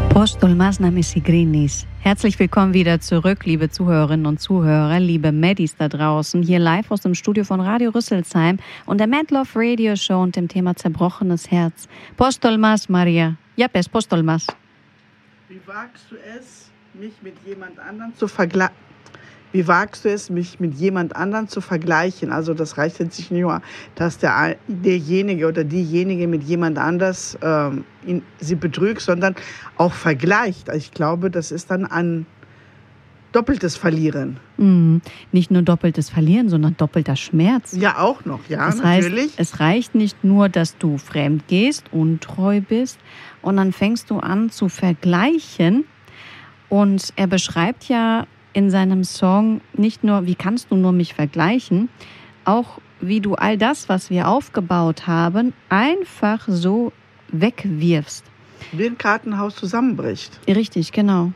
Πώς τολμάς να με συγκρίνεις? Herzlich willkommen wieder zurück, liebe Zuhörerinnen und Zuhörer, liebe Maddys da draußen, hier live aus dem Studio von Radio Rüsselsheim und der Mad Love Radio Show und dem Thema zerbrochenes Herz. Πώς τολμάς, Maria? Ja, πώς τολμάς? Wie wagst du es, mich mit jemand anderem zu vergleichen? Wie wagst du es, mich mit jemand anderem zu vergleichen? Also das reicht jetzt nicht nur, dass derjenige oder diejenige mit jemand anders sie betrügt, sondern auch vergleicht. Ich glaube, das ist dann ein doppeltes Verlieren. Nicht nur doppeltes Verlieren, sondern doppelter Schmerz. Ja, auch noch, ja, das natürlich. Heißt, es reicht nicht nur, dass du fremd gehst, untreu bist und dann fängst du an zu vergleichen. Und er beschreibt ja in seinem Song nicht nur, wie kannst du nur mich vergleichen, auch wie du all das, was wir aufgebaut haben, einfach so wegwirfst. Wie ein Kartenhaus zusammenbricht. Richtig, genau.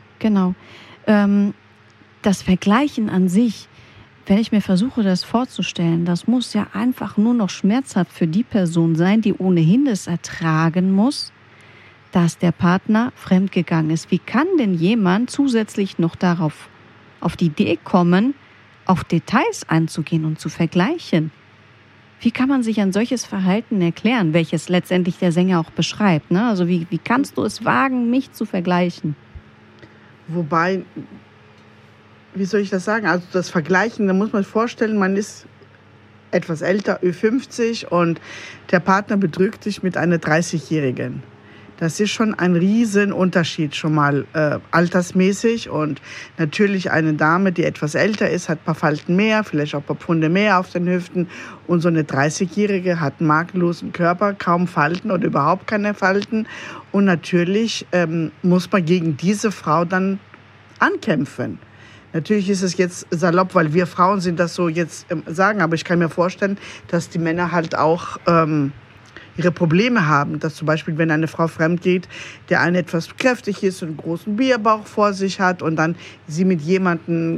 Das Vergleichen an sich, wenn ich mir versuche, das vorzustellen, das muss ja einfach nur noch schmerzhaft für die Person sein, die ohnehin es ertragen muss, dass der Partner fremdgegangen ist. Wie kann denn jemand zusätzlich noch auf die Idee kommen, auf Details einzugehen und zu vergleichen? Wie kann man sich ein solches Verhalten erklären, welches letztendlich der Sänger auch beschreibt? Ne? Also wie kannst du es wagen, mich zu vergleichen? Wobei, wie soll ich das sagen? Also das Vergleichen, da muss man sich vorstellen, man ist etwas älter, Ü50 und der Partner betrügt dich mit einer 30-Jährigen. Das ist schon ein Riesenunterschied schon mal altersmäßig und natürlich eine Dame, die etwas älter ist, hat ein paar Falten mehr, vielleicht auch ein paar Pfunde mehr auf den Hüften und so eine 30-Jährige hat einen makellosen Körper, kaum Falten oder überhaupt keine Falten und natürlich muss man gegen diese Frau dann ankämpfen. Natürlich ist es jetzt salopp, weil wir Frauen sind das so jetzt sagen, aber ich kann mir vorstellen, dass die Männer halt auch ihre Probleme haben, dass zum Beispiel, wenn eine Frau fremd geht, der eine etwas kräftig ist und einen großen Bierbauch vor sich hat und dann sie mit jemandem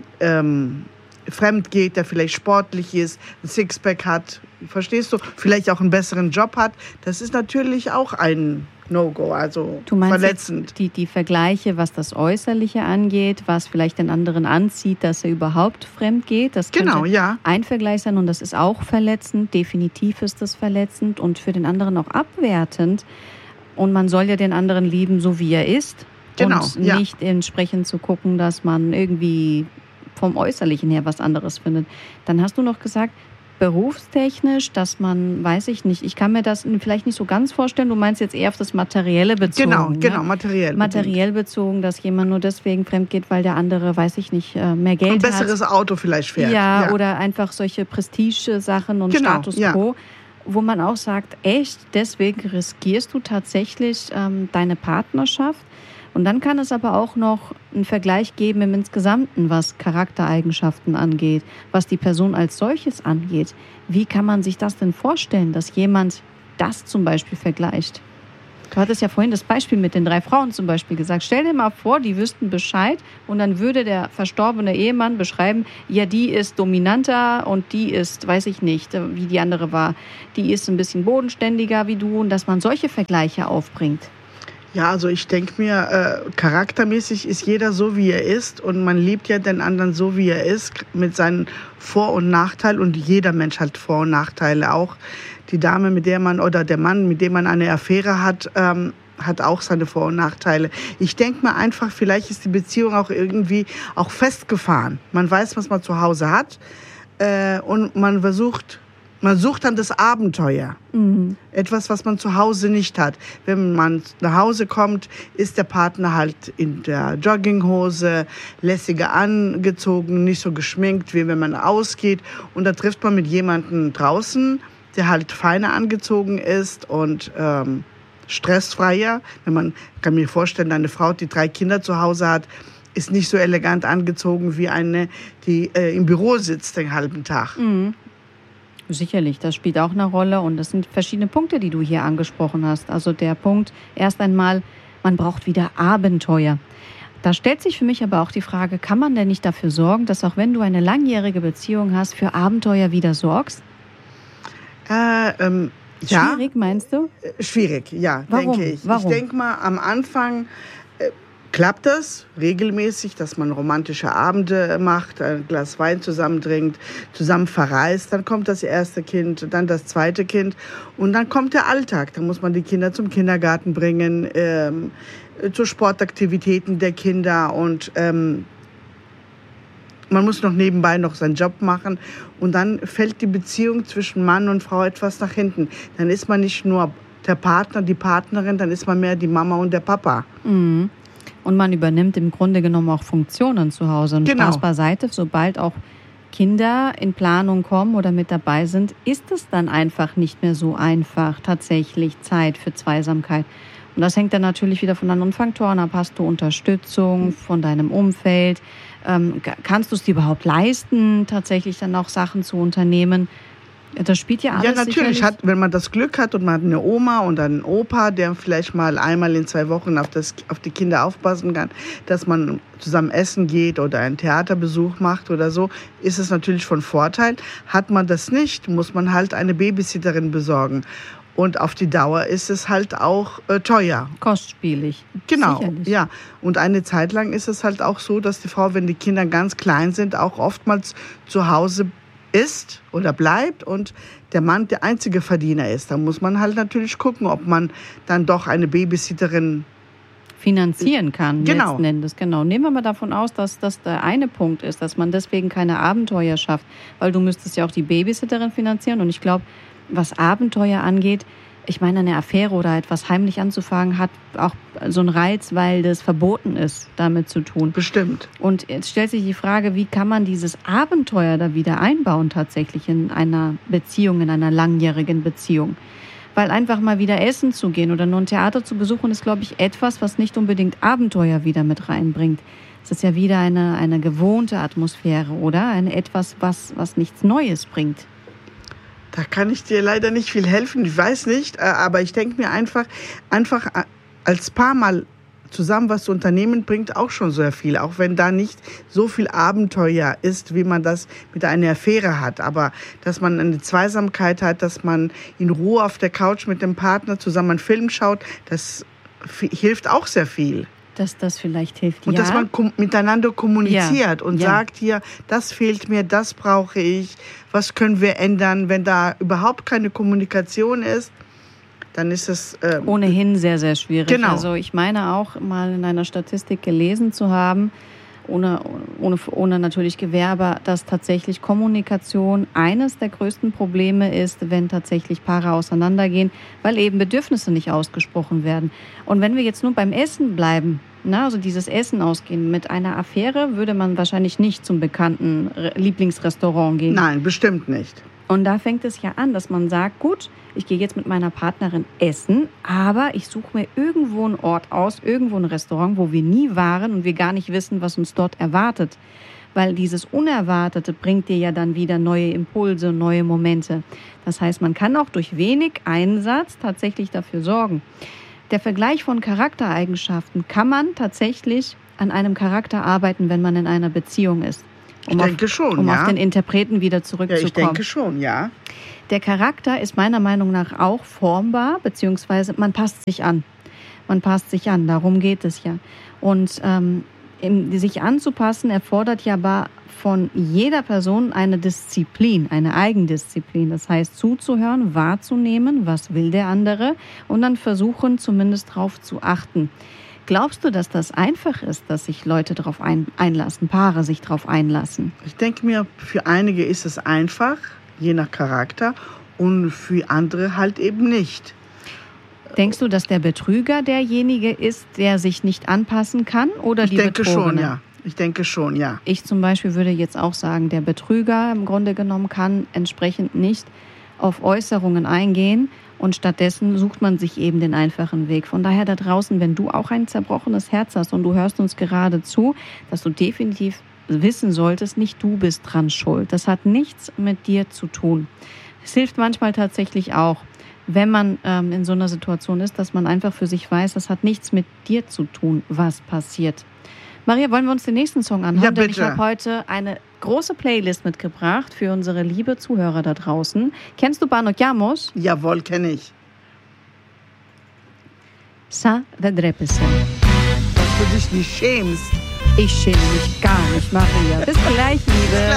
fremd geht, der vielleicht sportlich ist, ein Sixpack hat, verstehst du, vielleicht auch einen besseren Job hat, das ist natürlich auch ein No-Go, also du meinst verletzend. Die Vergleiche, was das Äußerliche angeht, was vielleicht den anderen anzieht, dass er überhaupt fremd geht, das könnte ein Vergleich sein und das ist auch verletzend, definitiv ist das verletzend und für den anderen auch abwertend und man soll ja den anderen lieben, so wie er ist und nicht entsprechend zu gucken, dass man irgendwie vom Äußerlichen her was anderes findet. Dann hast du noch gesagt, berufstechnisch, dass man, weiß ich nicht, ich kann mir das vielleicht nicht so ganz vorstellen, du meinst jetzt eher auf das Materielle bezogen. Genau, materiell bezogen, dass jemand nur deswegen fremd geht, weil der andere, weiß ich nicht, mehr Geld hat. Ein besseres Auto vielleicht fährt. Ja, oder einfach solche Prestige-Sachen und Status Quo, wo man auch sagt, echt, deswegen riskierst du tatsächlich deine Partnerschaft. Und dann kann es aber auch noch einen Vergleich geben im Insgesamten, was Charaktereigenschaften angeht, was die Person als solches angeht. Wie kann man sich das denn vorstellen, dass jemand das zum Beispiel vergleicht? Du hattest ja vorhin das Beispiel mit den 3 Frauen zum Beispiel gesagt. Stell dir mal vor, die wüssten Bescheid und dann würde der verstorbene Ehemann beschreiben, ja, die ist dominanter und die ist, weiß ich nicht, wie die andere war, die ist ein bisschen bodenständiger wie du und dass man solche Vergleiche aufbringt. Ja, also ich denke mir, charaktermäßig ist jeder so, wie er ist und man liebt ja den anderen so, wie er ist, mit seinen Vor- und Nachteilen und jeder Mensch hat Vor- und Nachteile auch. Die Dame, mit der man oder der Mann, mit dem man eine Affäre hat, hat auch seine Vor- und Nachteile. Ich denke mir einfach, vielleicht ist die Beziehung auch irgendwie auch festgefahren. Man weiß, was man zu Hause hat und man sucht dann das Abenteuer. Etwas, was man zu Hause nicht hat. Wenn man nach Hause kommt, ist der Partner halt in der Jogginghose, lässiger angezogen, nicht so geschminkt, wie wenn man ausgeht. Und da trifft man mit jemandem draußen, der halt feiner angezogen ist und stressfreier. Man kann mir vorstellen, eine Frau, die 3 Kinder zu Hause hat, ist nicht so elegant angezogen wie eine, die im Büro sitzt den halben Tag. Sicherlich, das spielt auch eine Rolle und das sind verschiedene Punkte, die du hier angesprochen hast. Also der Punkt, erst einmal, man braucht wieder Abenteuer. Da stellt sich für mich aber auch die Frage, kann man denn nicht dafür sorgen, dass auch wenn du eine langjährige Beziehung hast, für Abenteuer wieder sorgst? Schwierig, meinst du? Schwierig, ja, Warum? denke ich. Warum? Ich denke mal, am Anfang klappt das regelmäßig, dass man romantische Abende macht, ein Glas Wein zusammen trinkt, zusammen verreist. Dann kommt das erste Kind, dann das zweite Kind und dann kommt der Alltag. Dann muss man die Kinder zum Kindergarten bringen, zu Sportaktivitäten der Kinder und man muss noch nebenbei noch seinen Job machen und dann fällt die Beziehung zwischen Mann und Frau etwas nach hinten. Dann ist man nicht nur der Partner, die Partnerin, dann ist man mehr die Mama und der Papa. Mhm. Und man übernimmt im Grunde genommen auch Funktionen zu Hause. Und Spaß beiseite, sobald auch Kinder in Planung kommen oder mit dabei sind, ist es dann einfach nicht mehr so einfach, tatsächlich Zeit für Zweisamkeit. Und das hängt dann natürlich wieder von anderen Faktoren ab. Hast du Unterstützung von deinem Umfeld? Kannst du es dir überhaupt leisten, tatsächlich dann auch Sachen zu unternehmen? Das spielt ja alles. Ja, natürlich. Wenn man das Glück hat und man hat eine Oma und einen Opa, der vielleicht mal einmal in 2 Wochen auf die Kinder aufpassen kann, dass man zusammen essen geht oder einen Theaterbesuch macht oder so, ist es natürlich von Vorteil. Hat man das nicht, muss man halt eine Babysitterin besorgen. Und auf die Dauer ist es halt auch teuer. Kostspielig. Genau, sicherlich. Ja. Und eine Zeit lang ist es halt auch so, dass die Frau, wenn die Kinder ganz klein sind, auch oftmals zu Hause ist oder bleibt und der Mann der einzige Verdiener ist. Da muss man halt natürlich gucken, ob man dann doch eine Babysitterin finanzieren kann, genau. Letzten Endes. Genau. Nehmen wir mal davon aus, dass das der eine Punkt ist, dass man deswegen keine Abenteuer schafft, weil du müsstest ja auch die Babysitterin finanzieren und ich glaube, was Abenteuer angeht, ich meine, eine Affäre oder etwas heimlich anzufangen, hat auch so einen Reiz, weil das verboten ist, damit zu tun. Bestimmt. Und jetzt stellt sich die Frage, wie kann man dieses Abenteuer da wieder einbauen tatsächlich in einer Beziehung, in einer langjährigen Beziehung? Weil einfach mal wieder essen zu gehen oder nur ein Theater zu besuchen, ist, glaube ich, etwas, was nicht unbedingt Abenteuer wieder mit reinbringt. Es ist ja wieder eine gewohnte Atmosphäre, oder? Etwas, was nichts Neues bringt. Da kann ich dir leider nicht viel helfen, ich weiß nicht, aber ich denke mir einfach als Paar mal zusammen was zu unternehmen, bringt auch schon sehr viel, auch wenn da nicht so viel Abenteuer ist, wie man das mit einer Affäre hat, aber dass man eine Zweisamkeit hat, dass man in Ruhe auf der Couch mit dem Partner zusammen einen Film schaut, das hilft auch sehr viel. Dass das vielleicht hilft, und dass man miteinander kommuniziert und sagt hier, das fehlt mir, das brauche ich, was können wir ändern. Wenn da überhaupt keine Kommunikation ist, dann ist es ohnehin sehr, sehr schwierig. Genau. Also ich meine auch mal in einer Statistik gelesen zu haben, ohne natürlich Gewähr, aber dass tatsächlich Kommunikation eines der größten Probleme ist, wenn tatsächlich Paare auseinandergehen, weil eben Bedürfnisse nicht ausgesprochen werden. Und wenn wir jetzt nur beim Essen bleiben, also dieses Essen ausgehen, mit einer Affäre würde man wahrscheinlich nicht zum bekannten Lieblingsrestaurant gehen. Nein, bestimmt nicht. Und da fängt es ja an, dass man sagt, gut, ich gehe jetzt mit meiner Partnerin essen, aber ich suche mir irgendwo einen Ort aus, irgendwo ein Restaurant, wo wir nie waren und wir gar nicht wissen, was uns dort erwartet. Weil dieses Unerwartete bringt dir ja dann wieder neue Impulse, neue Momente. Das heißt, man kann auch durch wenig Einsatz tatsächlich dafür sorgen. Der Vergleich von Charaktereigenschaften kann man tatsächlich an einem Charakter arbeiten, wenn man in einer Beziehung ist. Ich denke schon, um auf den Interpreten wieder zurückzukommen. Ja, ich denke schon, ja. Der Charakter ist meiner Meinung nach auch formbar, beziehungsweise man passt sich an. Man passt sich an, darum geht es ja. Und sich anzupassen erfordert ja aber von jeder Person eine Disziplin, eine Eigendisziplin. Das heißt, zuzuhören, wahrzunehmen, was will der andere und dann versuchen, zumindest darauf zu achten. Glaubst du, dass das einfach ist, dass sich Leute darauf einlassen, Paare sich darauf einlassen? Ich denke mir, für einige ist es einfach, je nach Charakter, und für andere halt eben nicht. Denkst du, dass der Betrüger derjenige ist, der sich nicht anpassen kann, oder die Betrogene? Ich denke schon, ja. Ich zum Beispiel würde jetzt auch sagen, der Betrüger im Grunde genommen kann entsprechend nicht auf Äußerungen eingehen. Und stattdessen sucht man sich eben den einfachen Weg. Von daher da draußen, wenn du auch ein zerbrochenes Herz hast und du hörst uns gerade zu, dass du definitiv wissen solltest, nicht du bist dran schuld. Das hat nichts mit dir zu tun. Es hilft manchmal tatsächlich auch, wenn man in so einer Situation ist, dass man einfach für sich weiß, das hat nichts mit dir zu tun, was passiert. Maria, wollen wir uns den nächsten Song anhören? Ja, bitte. Denn ich habe heute eine große Playlist mitgebracht für unsere liebe Zuhörer da draußen. Kennst du Banokamos? Jawohl, kenne ich. Sa vedrete se. du dich nicht schämst. Ich schäme mich gar nicht, Maria. Bis gleich, Liebe.